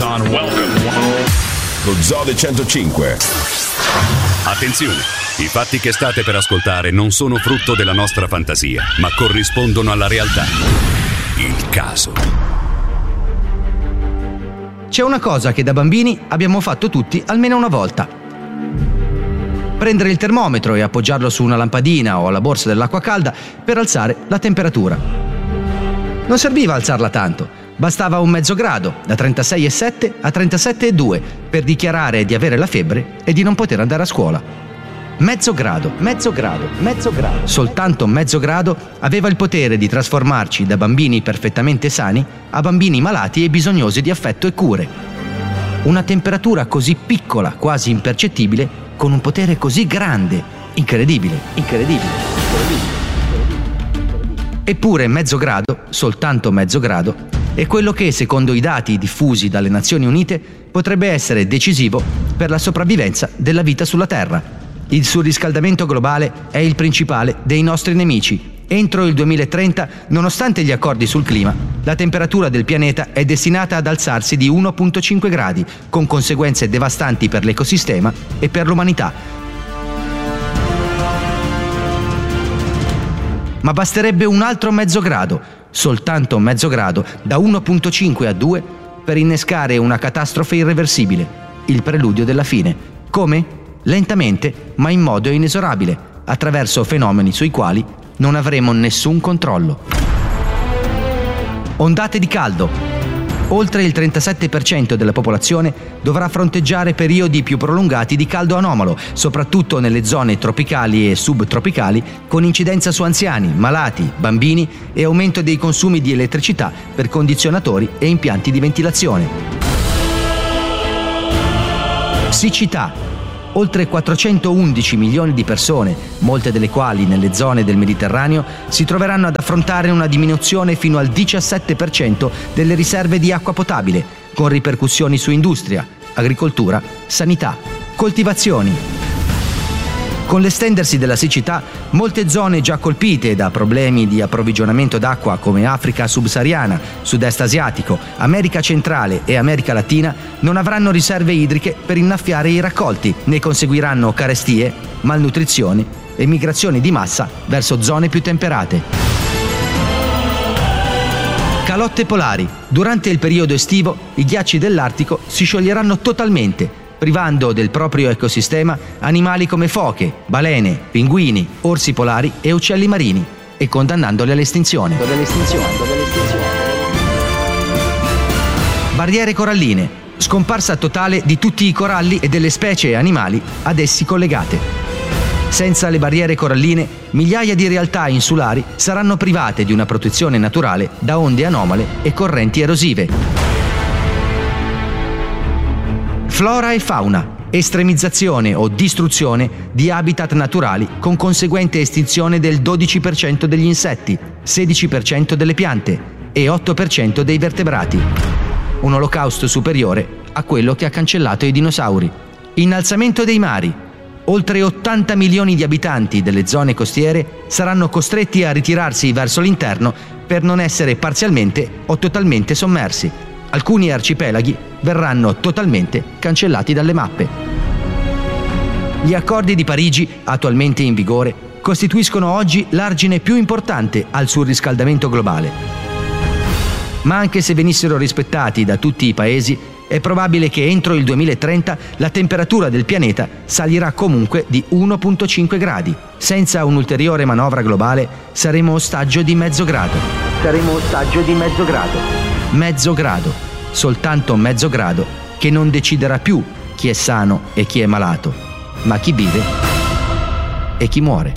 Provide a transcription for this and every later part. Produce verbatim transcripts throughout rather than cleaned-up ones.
Nissan, welcome. Lo Zoo di centocinque. Attenzione, i fatti che state per ascoltare non sono frutto della nostra fantasia, ma corrispondono alla realtà. Il caso. C'è una cosa che da bambini abbiamo fatto tutti almeno una volta. Prendere il termometro e appoggiarlo su una lampadina o alla borsa dell'acqua calda per alzare la temperatura. Non serviva alzarla tanto. Bastava un mezzo grado, da trentasei virgola sette a trentasette virgola due, per dichiarare di avere la febbre e di non poter andare a scuola. Mezzo grado, mezzo grado, mezzo grado. Soltanto mezzo grado aveva il potere di trasformarci da bambini perfettamente sani a bambini malati e bisognosi di affetto e cure. Una temperatura così piccola, quasi impercettibile, con un potere così grande, incredibile, incredibile, incredibile. Eppure mezzo grado, soltanto mezzo grado, è quello che, secondo i dati diffusi dalle Nazioni Unite, potrebbe essere decisivo per la sopravvivenza della vita sulla Terra. Il surriscaldamento globale è il principale dei nostri nemici. Entro il duemilatrenta, nonostante gli accordi sul clima, la temperatura del pianeta è destinata ad alzarsi di uno virgola cinque gradi, con conseguenze devastanti per l'ecosistema e per l'umanità. Ma basterebbe un altro mezzo grado, soltanto mezzo grado, da uno virgola cinque a due, per innescare una catastrofe irreversibile, il preludio della fine. Come? Lentamente, ma in modo inesorabile, attraverso fenomeni sui quali non avremo nessun controllo. Ondate di caldo. Oltre il trentasette per cento della popolazione dovrà fronteggiare periodi più prolungati di caldo anomalo, soprattutto nelle zone tropicali e subtropicali, con incidenza su anziani, malati, bambini e aumento dei consumi di elettricità per condizionatori e impianti di ventilazione. Siccità. Oltre quattrocentoundici milioni di persone, molte delle quali nelle zone del Mediterraneo, si troveranno ad affrontare una diminuzione fino al diciassette per cento delle riserve di acqua potabile, con ripercussioni su industria, agricoltura, sanità, coltivazioni. Con l'estendersi della siccità, molte zone già colpite da problemi di approvvigionamento d'acqua come Africa subsahariana, Sud-Est asiatico, America centrale e America latina non avranno riserve idriche per innaffiare i raccolti, ne conseguiranno carestie, malnutrizione e migrazioni di massa verso zone più temperate. Calotte polari. Durante il periodo estivo, i ghiacci dell'Artico si scioglieranno totalmente, privando del proprio ecosistema animali come foche, balene, pinguini, orsi polari e uccelli marini, e condannandoli all'estinzione. Barriere coralline. Scomparsa totale di tutti i coralli e delle specie animali ad essi collegate. Senza le barriere coralline, migliaia di realtà insulari saranno private di una protezione naturale da onde anomale e correnti erosive. Flora e fauna. Estremizzazione o distruzione di habitat naturali con conseguente estinzione del dodici per cento degli insetti, sedici per cento delle piante e otto per cento dei vertebrati. Un olocausto superiore a quello che ha cancellato i dinosauri. Innalzamento dei mari. Oltre ottanta milioni di abitanti delle zone costiere saranno costretti a ritirarsi verso l'interno per non essere parzialmente o totalmente sommersi. Alcuni arcipelaghi verranno totalmente cancellati dalle mappe. Gli accordi di Parigi, attualmente in vigore, costituiscono oggi l'argine più importante al surriscaldamento globale. Ma anche se venissero rispettati da tutti i paesi, è probabile che entro il duemilatrenta la temperatura del pianeta salirà comunque di uno virgola cinque gradi. Senza un'ulteriore manovra globale saremo ostaggio di mezzo grado. Saremo ostaggio di mezzo grado. Mezzo grado, soltanto mezzo grado, che non deciderà più chi è sano e chi è malato, ma chi vive e chi muore.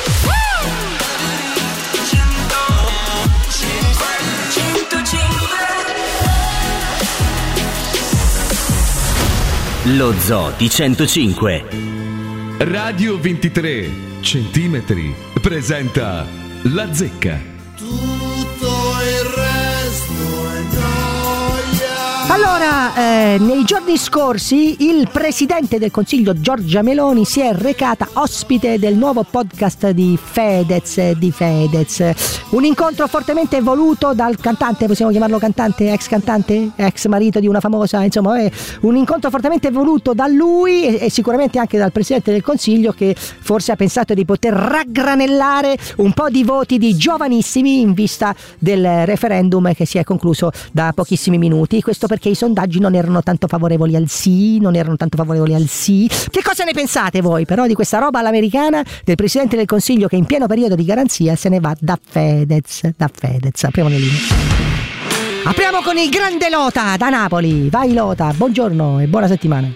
Lo Zoo di centocinque. Radio ventitré centimetri presenta La Zecca. Tutto il resto è gioia. Allora, eh, nei giorni scorsi il presidente del Consiglio Giorgia Meloni si è recata ospite del nuovo podcast di Fedez, di Fedez. Un incontro fortemente voluto dal cantante, possiamo chiamarlo cantante, ex cantante, ex marito di una famosa, insomma, è un incontro fortemente voluto da lui e, e sicuramente anche dal presidente del Consiglio, che forse ha pensato di poter raggranellare un po' di voti di giovanissimi in vista del referendum che si è concluso da pochissimi minuti. Questo perché i sondaggi non erano tanto favorevoli al sì, non erano tanto favorevoli al sì. Che cosa ne pensate voi però di questa roba all'americana del Presidente del Consiglio che in pieno periodo di garanzia se ne va da Fedez, da Fedez? Apriamo le linee. Apriamo con il grande Lota da Napoli. Vai Lota, buongiorno e buona settimana.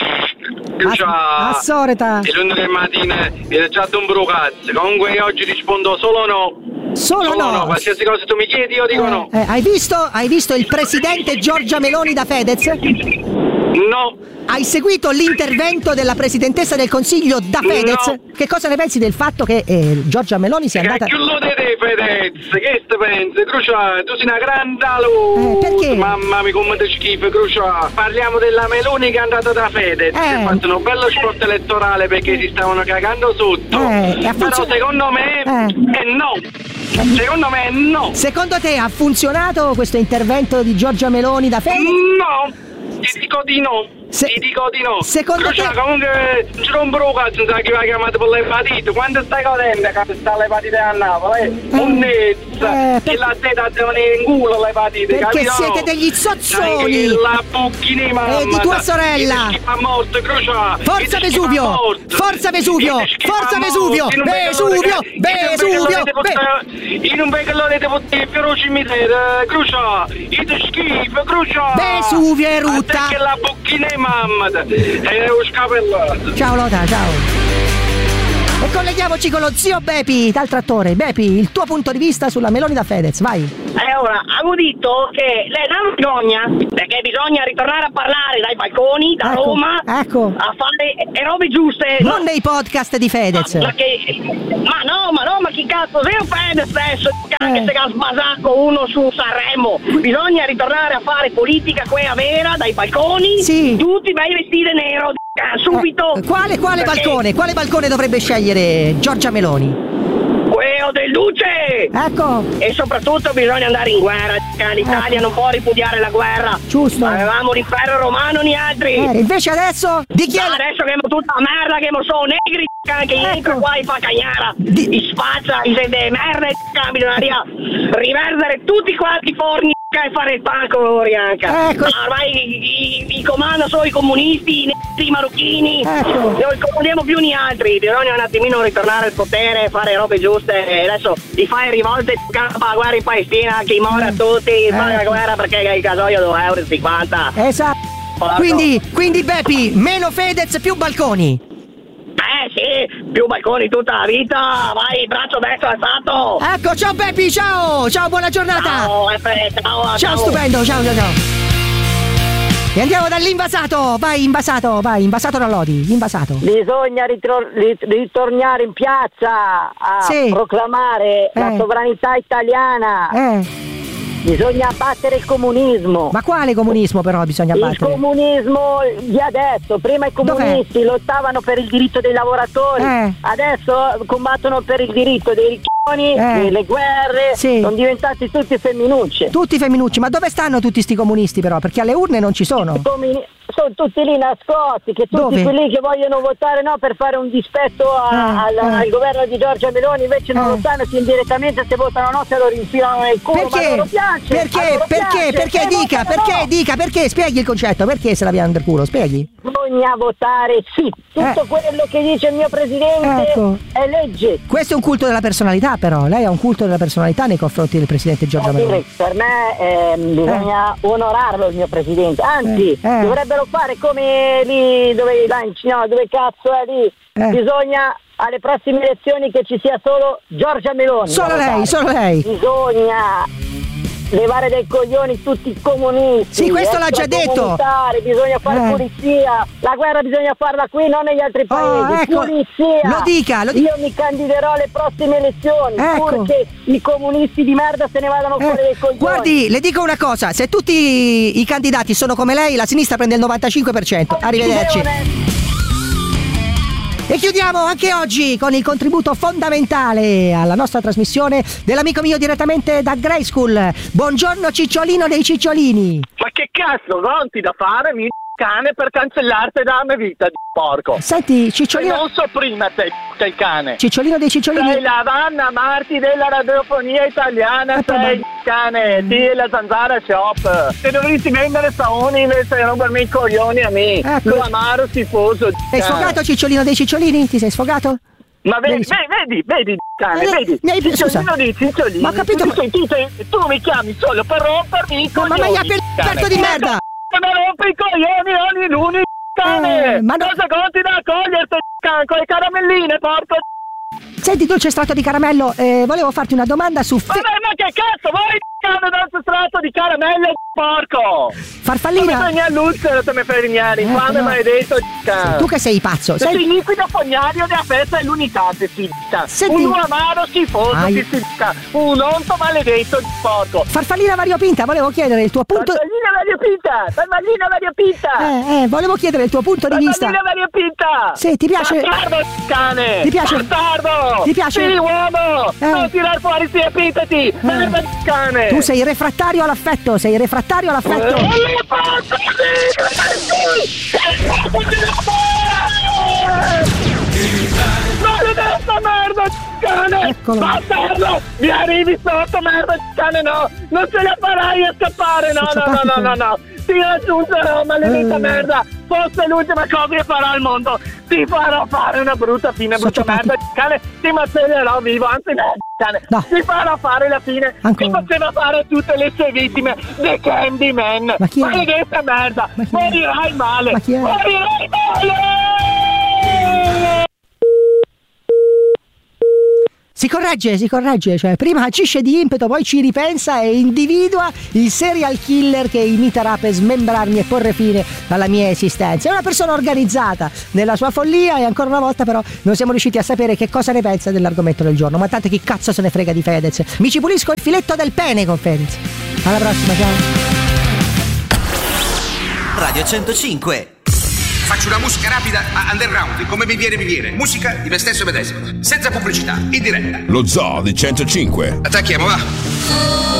Ciao. A Soreta. Il giorno che mattina è già un bro cazzo. Comunque io oggi rispondo solo no. Solo, solo no. no. Qualsiasi cosa tu mi chiedi io dico eh, no. Eh, hai visto? Hai visto il presidente Giorgia Meloni da Fedez? No. Hai seguito l'intervento della presidentessa del Consiglio da Fedez? No. Che cosa ne pensi del fatto che eh, Giorgia Meloni sia andata... Che chiudo di te Fedez, che te pensi? Crucia, tu sei una grandalo. Eh, perché? Mamma mia come ti schifo, Crucia. Parliamo della Meloni che è andata da Fedez. Eh. Ha fatto un bello sport elettorale perché si stavano cagando sotto. Eh, e ha Però funzionato. secondo me Eh. è no. Secondo me è no. Secondo te ha funzionato questo intervento di Giorgia Meloni da Fedez? No. Ti dico di no. Se- Ti dico di no. Secondo Crucia, te- comunque ci rompo lo cazzo, non sai chi va chiamato per le patite. Quando stai godendo che sta le patite a Napoli? Eh? Un nezza. Eh, per- E la teta devono venire in culo le patite, Perché capito? siete degli zozzoni. Anche la bucchini, mamma. E di tua sorella. Chi a morte, Crucia. Forza Vesuvio! Forza Vesuvio! Forza Vesuvio! Vesuvio! Vesuvio! Ve- In un becco lo dite potete feroci mi siete, Crucia. Ite schifo, Crucia. Vesuvio e Rutta. A te che la bucchini, mamma. È un scapellato. Ciao Lota, ciao. E colleghiamoci con lo zio Bepi dal trattore. Bepi, il tuo punto di vista sulla Meloni da Fedez, vai. E ora, avevo detto che lei non bisogna, perché bisogna ritornare a parlare dai balconi, da Ecco, Roma, ecco. a fare le robe giuste. Non nei podcast di Fedez. Ma, che, ma no, ma no, ma chi cazzo sei un Fedez stesso? Anche Eh. se ha sbasacco uno su Sanremo. Bisogna ritornare a fare politica quella vera, dai balconi, Sì. tutti bei vestiti nero, subito. Eh, quale quale Perché balcone? Quale balcone dovrebbe scegliere Giorgia Meloni? Quello del luce! Ecco. E soprattutto bisogna andare in guerra, l'Italia non può ripudiare la guerra. Giusto. Avevamo l'impero romano né altri. Eh, invece adesso di chi è Ma la... adesso che abbiamo tutta la merda che sono negri, che Ecco. entra qua e fa cagnara, Di- li spazza, i de merda, bisogneria riverdere tutti quanti i forni e fare il pacco loro anche. Ecco. Ma ormai i, i, i comando sono i comunisti, i negri, i marocchini, Ecco. non comandiamo più ni altri, bisogna un attimino ritornare al potere, fare robe giuste e adesso li fai rivolte campa la guerra in Palestina, chi muore a tutti, fare la guerra perché il gasolio due euro e cinquanta. Esatto. Porco. Quindi, quindi Bepi, meno Fedez, più balconi. Eh sì, più balconi tutta la vita, vai, braccio destro alzato. Ecco, ciao Bepi, ciao. Ciao, buona giornata. Ciao, F, ciao, ciao. Ciao, stupendo, ciao, ciao, ciao. E andiamo dall'invasato, vai invasato, vai, invasato da Lodi, invasato. Bisogna ritro- rit- ritornare in piazza a Sì. proclamare la Eh. sovranità italiana. Eh, Bisogna abbattere il comunismo. ma quale comunismo però bisogna Il battere? comunismo di adesso, prima i comunisti lottavano per il diritto dei lavoratori, Eh. adesso combattono per il diritto dei ricchioni, Eh. le guerre, Sì. sono diventati tutti femminucce. Tutti femminucci, ma dove stanno tutti sti comunisti però? Perché alle urne non ci sono. Comuni- sono tutti lì nascosti, che tutti Dove? quelli che vogliono votare no per fare un dispetto a- Eh, al, eh. al governo di Giorgia Meloni, invece non Eh. lo sanno, che indirettamente se votano no se lo rinfilano nel culo. Ma a Perché? loro piace, a Perché? loro Perché? piace, Perché e dica? votano Perché no. dica? Perché? Spieghi il concetto, perché se la viene per culo? Spieghi. Bisogna votare sì, tutto Eh. quello che dice il mio presidente Ecco. è legge. Questo è un culto della personalità però, lei ha un culto della personalità nei confronti del presidente Giorgia Meloni. Per me ehm, bisogna onorarlo il mio presidente, anzi Eh, eh. dovrebbero fare come lì dove, là, in Cina, dove cazzo è lì, Eh. bisogna alle prossime elezioni che ci sia solo Giorgia Meloni. Solo da lei, votare. solo lei. Bisogna levare dai coglioni tutti i comunisti. Sì, questo l'ha già detto. Bisogna fare eh. pulizia. La guerra bisogna farla qui, non negli altri paesi. Oh, ecco. Pulizia. Lo dica, lo dica. Io mi candiderò alle prossime elezioni, ecco. purché i comunisti di merda se ne vadano eh. fuori dai coglioni. Guardi, le dico una cosa, se tutti i candidati sono come lei, la sinistra prende il novantacinque per cento. Arrivederci. E chiudiamo anche oggi con il contributo fondamentale alla nostra trasmissione dell'amico mio direttamente da Grey School. Buongiorno Cicciolino dei Cicciolini. Ma che cazzo conti da fare, mi cane, per cancellarti da me vita, di porco? Senti, Cicciolino... E non sopprimete il cane. Cicciolino dei Cicciolini... Sei la Vanna Marti della radiofonia italiana, sei il cane, sì, la Zanzara Shop. Se dovresti vendere saoni invece di rompermi i coglioni a me. Ecco. Lo amaro schifoso. Sei sfogato, Cicciolino dei Cicciolini? Ti sei sfogato? Ma vedi, vedi, vedi, cane, eh, vedi, mi hai Cicciolino di Cicciolini. Ma ho capito, tu, ma... tu, tu, tu mi chiami solo per rompermi i coglioni. Ma mi hai aperto di merda! Ma rompi i coglioni ogni lunedì, cane! Eh, ma no... Cosa conti da accoglierti, cane, con le caramelline, porco? Senti, dolce strato di caramello, eh, volevo farti una domanda su... Fe... Vabbè, ma che cazzo vuoi, cane, dolce strato di caramello, porco? Farfallina... Come fai all'ulcero, te mi fai rignare, eh, infame no. maledetto, cane. Tu che sei pazzo, sei... sei... il liquido fognario della festa e l'unità, ti si Senti... Un amaro schifoso, Ai... ti si un onto maledetto, porco. Farfallina variopinta, volevo chiedere il tuo punto... Farfallina variopinta, farfallina variopinta. Eh, eh, volevo chiedere il tuo punto di vista. Farfallina variopinta. Sì, ti piace... Bastardo, cane. Ti piace... Bastardo. Ti piace... Sì, uomo. Eh. Non tirar fuori sti epiteti. Merda di cane. Tu sei refrattario all'affetto, sei refrattario all'affetto. Maledetta merda, cane! Eccolo. Bastardo! Mi arrivi sotto, merda, cane, no! Non ce la farai a scappare, no, no, no, no, no, no! Ti raggiungerò, maledetta eh. merda! Fosse l'ultima cosa che farò al mondo! Ti farò fare una brutta fine, brutta merda, cane! Ti macellerò vivo, anzi no, cane! No. Ti farò fare la fine! Ancora. Ti faceva fare a tutte le sue vittime! The Candyman! Ma chi è? Maledetta merda! Ma chi è? Morirai male! Ma chi è? Morirai male! Si corregge, si corregge, cioè prima agisce di impeto, poi ci ripensa e individua il serial killer che imiterà per smembrarmi e porre fine alla mia esistenza. È una persona organizzata nella sua follia e ancora una volta però non siamo riusciti a sapere che cosa ne pensa dell'argomento del giorno, ma tanto chi cazzo se ne frega di Fedez. Mi ci pulisco il filetto del pene con Fedez. Alla prossima, ciao. Radio centocinque. Faccio una musica rapida a underground, come mi viene mi viene. Musica di me stesso medesimo, senza pubblicità, in diretta. Lo Zoo di centocinque. Attacchiamo, va.